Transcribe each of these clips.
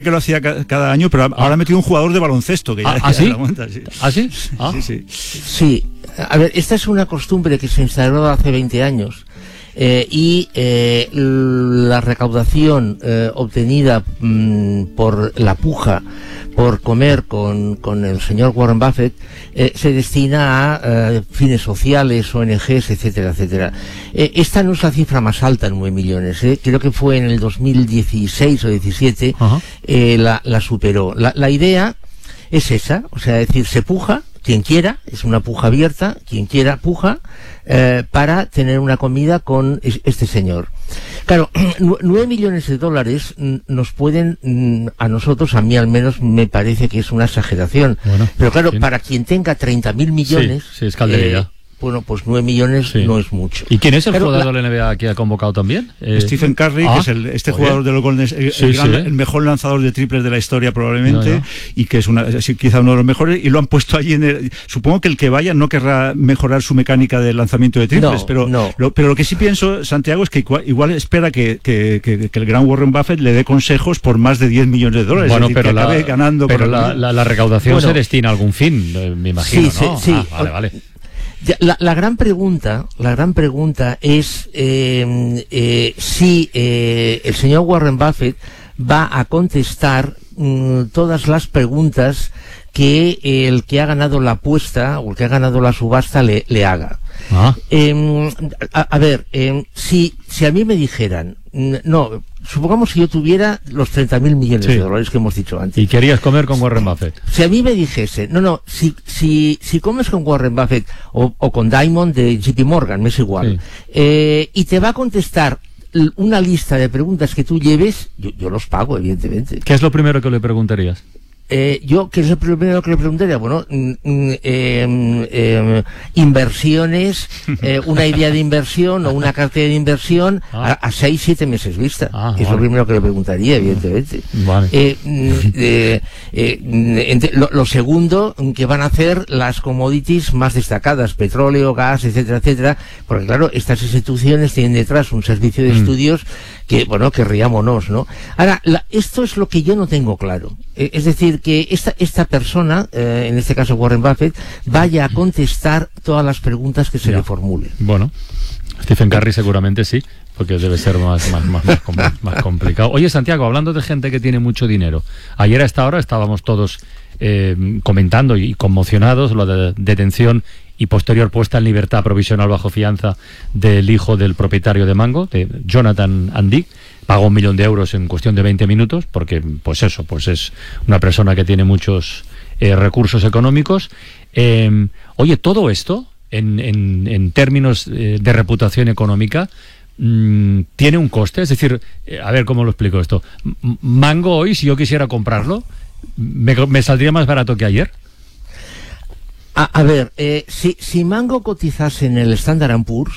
que lo hacía cada año, pero ahora ha metido un jugador de baloncesto que ya ¿sí? la monta, sí. ¿Ah, sí? Sí. A ver, esta es una costumbre que se instaló hace 20 años. Y la recaudación obtenida por la puja por comer con el señor Warren Buffett se destina a fines sociales, ONGs, etcétera, etcétera. Esta no es la cifra más alta, 9 millones. Creo que fue en el 2016 o 17 la superó. La idea es esa, o sea, es decir, se puja, quien quiera, es una puja abierta, quien quiera puja, para tener una comida con este señor. Claro, 9 millones de dólares nos pueden, a nosotros, a mí al menos, me parece que es una exageración. Bueno, pero claro, para quien tenga 30.000 millones... Sí, es calderilla. Bueno, pues 9 millones no es mucho. ¿Y quién es el jugador de la NBA que ha convocado también? Stephen Curry, que es este jugador de los Golden State, el mejor lanzador de triples de la historia probablemente, y que es quizá uno de los mejores, y lo han puesto allí supongo que el que vaya no querrá mejorar su mecánica de lanzamiento de triples, pero lo que sí pienso, Santiago, es que igual espera que el gran Warren Buffett le dé consejos por más de 10 millones de dólares. Bueno, pero que acabe ganando. Pero la recaudación se destina a algún fin, me imagino, ¿no? Sí. Vale. La gran pregunta es si el señor Warren Buffett va a contestar todas las preguntas que el que ha ganado la apuesta o el que ha ganado la subasta le haga. A ver, si a mí me dijeran, no, supongamos que yo tuviera los 30.000 millones de dólares que hemos dicho antes. ¿Y querías comer con Warren Buffett? Si a mí me dijese, si comes con Warren Buffett o con Diamond de JP Morgan, me es igual, y te va a contestar una lista de preguntas que tú lleves, yo los pago, evidentemente. ¿Qué es lo primero que le preguntarías? ¿Qué es lo primero que le preguntaría? Bueno, inversiones, una idea de inversión o una cartera de inversión a 6-7 meses vista. Es lo primero que le preguntaría, evidentemente. Lo segundo, que van a hacer las commodities más destacadas, petróleo, gas, etcétera, etcétera, porque claro, estas instituciones tienen detrás un servicio de estudios que, bueno, querríamos, ¿no? Ahora, esto es lo que yo no tengo claro. Es decir, que esta persona, en este caso Warren Buffett, vaya a contestar todas las preguntas que se le formulen. Bueno, Stephen Curry seguramente sí, porque debe ser más complicado. Oye, Santiago, hablando de gente que tiene mucho dinero, ayer a esta hora estábamos todos comentando y conmocionados lo de detención y posterior puesta en libertad provisional bajo fianza del hijo del propietario de Mango, de Jonathan Andick. Pagó 1 millón de euros en cuestión de 20 minutos, porque pues es una persona que tiene muchos recursos económicos. Oye, todo esto, en términos de reputación económica, tiene un coste. Es decir, a ver cómo lo explico esto. Mango hoy, si yo quisiera comprarlo, ¿me saldría más barato que ayer? A ver, si Mango cotizase en el Standard & Poor's,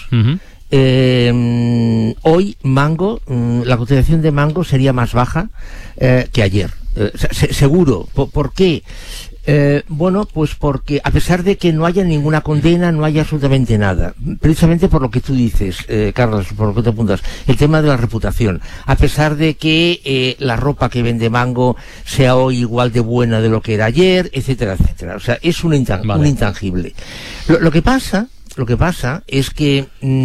hoy Mango, la cotización de Mango sería más baja que ayer, seguro. ¿Por qué? Bueno, pues porque a pesar de que no haya ninguna condena, no hay absolutamente nada, precisamente por lo que tú dices, Carlos, por lo que te apuntas, el tema de la reputación, a pesar de que la ropa que vende Mango sea hoy igual de buena de lo que era ayer, etcétera, etcétera. O sea, es un intangible. Lo que pasa es que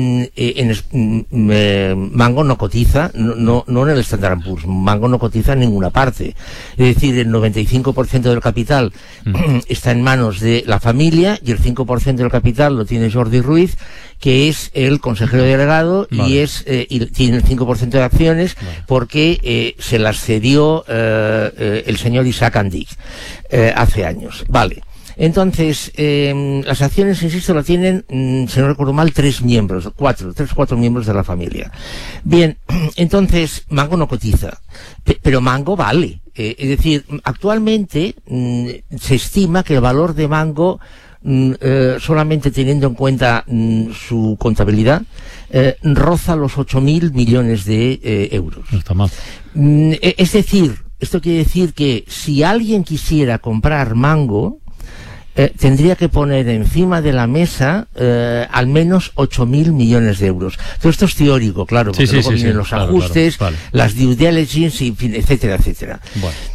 Mango no cotiza, no en el Standard & Poor's, Mango no cotiza en ninguna parte. Es decir, el 95% del capital está en manos de la familia y el 5% del capital lo tiene Jordi Ruiz, que es el consejero delegado y tiene el 5% de acciones porque se las cedió el señor Isaac Andick hace años. Vale. Entonces, las acciones, insisto, la tienen, si no recuerdo mal, 3 o 4 miembros de la familia. Bien, entonces, Mango no cotiza, pero Mango vale. Es decir, actualmente se estima que el valor de Mango, solamente teniendo en cuenta su contabilidad, roza los 8.000 millones de euros. No está mal. Es decir, esto quiere decir que si alguien quisiera comprar Mango, tendría que poner encima de la mesa al menos 8.000 millones de euros. Todo esto es teórico, claro, porque luego vienen los ajustes, las due diligence, y, etcétera, etcétera. Bueno.